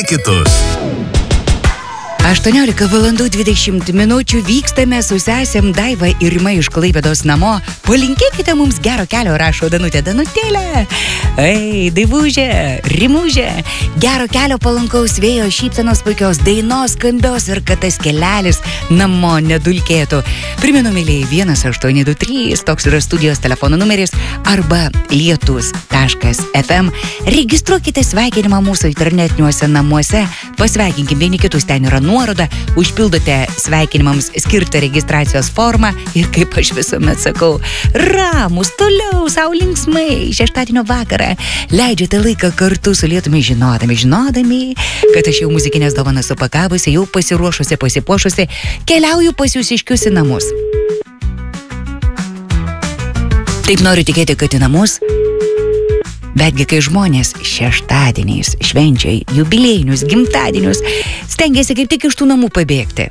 kitus. 18 valandų 20 minučių vykstame su sesėm Daiva ir Rima iš Klaipėdos namo. Palinkėkite mums gero kelio, rašo Danutė. Danutėlė. Ei, Daivužė, Rimužė. Gero kelio, palankaus vėjo, šypsenos puikios, dainos skambios ir kad tas kelelis namo nedulkėtų. Primenu, mėlyje, 1823, toks yra studijos telefono numeris, arba lietus.fm. Registruokite sveikinimą mūsų internetiniuose namuose. Pasveikinkim vieni kitus, ten yra nuoroda, užpildote sveikinimams skirtą registracijos formą ir, kaip aš visuomet sakau, ramus, toliau, sau linksmai, šeštadienio vakarą leidžiate laiką kartu su Lietumi, žinodami, kad aš jau muzikinės dovanas supakavusi, jau pasiruošusi, pasipuošusi, keliauju pas jūs iškius į namus. Taip noriu tikėti, kad į namus. Betgi, kai žmonės šeštadieniais švenčia jubiliejinius, gimtadienius, stengiasi kaip tik iš tų namų pabėgti.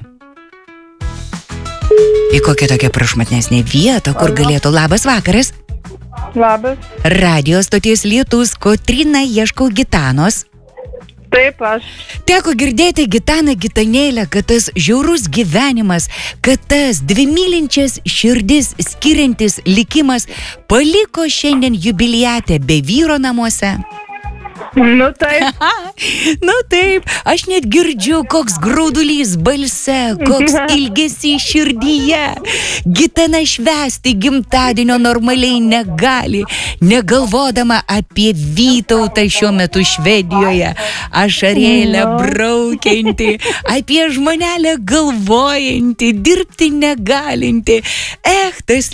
Į kokią tokią prašmatnesnę vietą, kur galėtų. Labas vakaras. Labas. Radio stoties Lietus, Kotryna, ieškau Gitanos. Taip, aš. Teko girdėti Gitaną, Gitanėlę, kad tas žiaurus gyvenimas, kad tas dvi mylinčias širdis skiriantis likimas paliko šiandien jubiliatę be vyro namuose. Nu taip. Nu taip, aš net girdžiu, koks graudulys balse, koks ilgesys širdyje. Gitana švęsti gimtadienio normaliai negali, negalvodama apie Vytautą šiuo metu Švedijoje, ašarėlę braukianti, apie žmonelę galvojanti, dirbti negalinti. Tas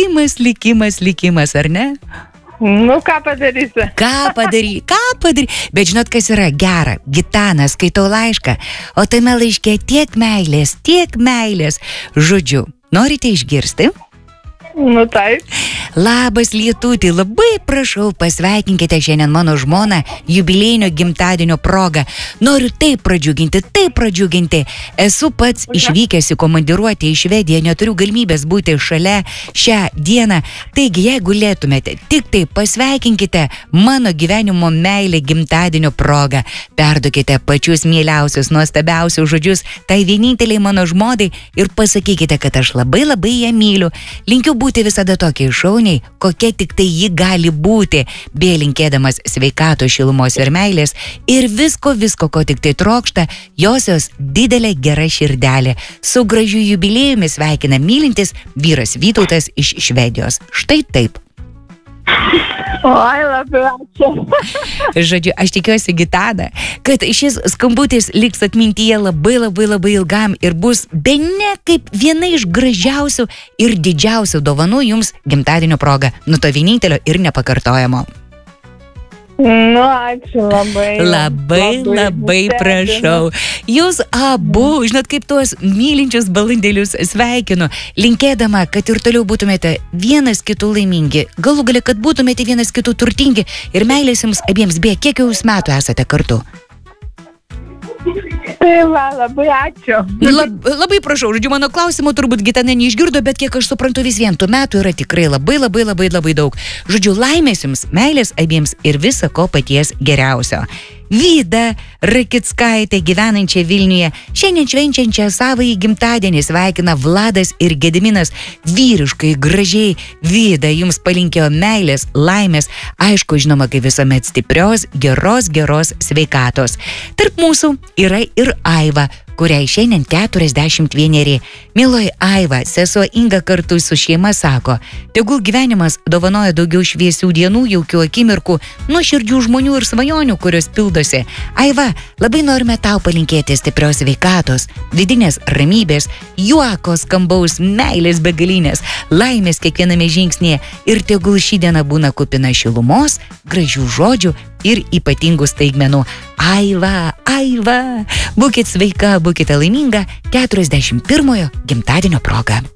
likimas, ar ne? Nu, ką padarysi? Ką padarysi? Bet žinot, kas yra gera? Gitana, skaitau laišką, o tame laiške tiek meilės. Žodžiu, norite išgirsti? Nu taip. Labas Lietutį, labai prašau, pasveikinkite šiandien mano žmoną jubiliejinio gimtadienio proga. Noriu taip pradžiuginti. Esu pats išvykęs į komandiruotę į Švediją, neturiu galimybės būti šalia šią dieną. Taigi, jeigu galėtumėte, tik tai pasveikinkite mano gyvenimo meilę gimtadienio proga. Perduokite pačius mieliausius, nuostabiausius žodžius tai vieninteliai mano žmonai ir pasakykite, kad aš labai ją myliu. Linkiu būti visada tokiai šauniai, kokia tik tai ji gali būti, bei linkėdamas sveikatos, šilumos ir meilės ir visko, ko tik tai trokšta, josios didelė gera širdelė. Su gražiu jubiliejumi sveikina mylintis vyras Vytautas iš Švedijos. Štai taip. Oi, labai ačiū. Žodžiu, aš tikiuosi, Gitana, kad šis skambutis liks atmintyje labai ilgam ir bus bene kaip viena iš gražiausių ir didžiausių dovanų jums gimtadienio proga. Nu to vienintelio ir nepakartojamo. Nu, ačiū labai prašau. Jūs abu, žinot, kaip tuos mylinčius balandėlius sveikinu, linkėdama, kad ir toliau būtumėte vienas kitų laimingi, galų gale, kad būtumėte vienas kitų turtingi ir meilės jums abiems, beje, kiek jūs metų esate kartu? Tai va, labai ačiū. Labai prašau, žodžiu, mano klausimo turbūt Gitana neišgirdo, bet kiek aš suprantu, vis vien tų metų yra tikrai labai daug. Žodžiu, laimės jums, meilės abiems ir visa ko paties geriausio. Vida Rakickaitė, gyvenančia Vilniuje, šiandien švenčiančią savąjį gimtadienį sveikina Vladas ir Gediminas. Vyriškai, gražiai, Vida jums palinkėjo meilės, laimės, aišku, žinoma, kaip visuomet stiprios, geros sveikatos. Tarp mūsų yra ir Aiva, kuriai šiandien 41. Mieloji Aiva, sesuo Inga kartu su šeima sako, tegul gyvenimas dovanoja daugiau šviesių dienų, jaukių akimirkų, nuoširdžių žmonių ir svajonių, kurios pildosi. Aiva, labai norime tau palinkėti stiprios sveikatos, vidinės ramybės, juoko skambaus, meilės begalinės, laimės kiekviename žingsnėje ir tegul ši diena būna kupina šilumos, gražių žodžių ir ypatingų staigmenų. Aiva, būkit sveika, būkite laiminga 41 gimtadienio proga.